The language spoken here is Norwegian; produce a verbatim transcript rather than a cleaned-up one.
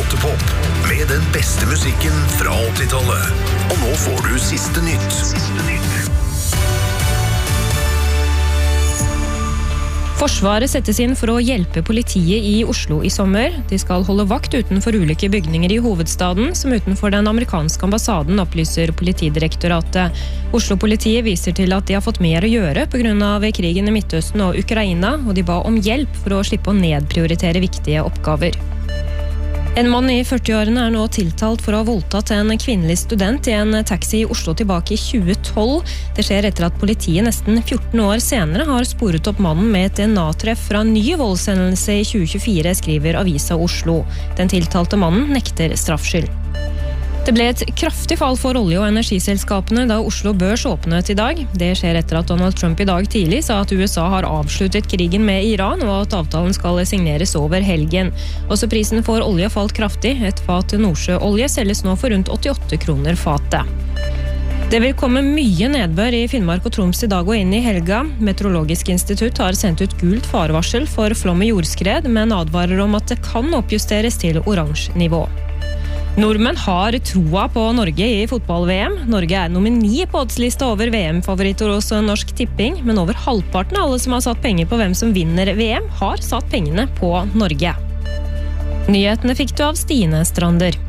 Gåtepop med den beste musikken fra åttitallet. Og nå får du siste nytt. Siste nytt. Forsvaret settes inn for å hjelpe politiet i Oslo i sommer. De skal holde vakt utenfor ulike bygninger i hovedstaden, som utenfor den amerikanske ambassaden, opplyser Politidirektoratet. Oslo-politiet viser til at de har fått mer å gjøre på grunn av krigen i Midtøsten og Ukraina, og de ba om hjelp for å slippe å nedprioritere viktige oppgaver. En mann i førtiårene er nå tiltalt for å ha voldtatt en kvinnelig student i en taxi i Oslo tilbake i tjue tolv. Det skjer etter at politiet nesten fjorten år senere har sporet opp mannen med et D N A-treff fra en ny voldshendelse i tjue tjuefire, skriver Avisa Oslo. Den tiltalte mannen nekter straffskyld. Det ble et kraftig fall for olje- og energiselskapene da Oslo Børs åpnet i dag. Det skjer etter at Donald Trump i dag tidlig sa at U S A har avsluttet krigen med Iran, og at avtalen skal signeres over helgen. Også prisen for olje falt kraftig. Et fat Nordsjøolje selges nå for rundt åttiåtte kroner fatet. Det vil komme mye nedbør i Finnmark og Troms i dag og inn i helga. Meteorologisk institutt har sendt ut gult farevarsel for flom i jordskred, men advarer om at det kan oppjusteres til oransje nivå. Nordmenn har troa på Norge i fotball-V M. Norge er nummer ni på oddslista over V M-favoritter hos Norsk Tipping, men over halvparten av alle som har satt penger på hvem som vinner V M, har satt pengene på Norge. Nyhetene fikk du av Stine Strander.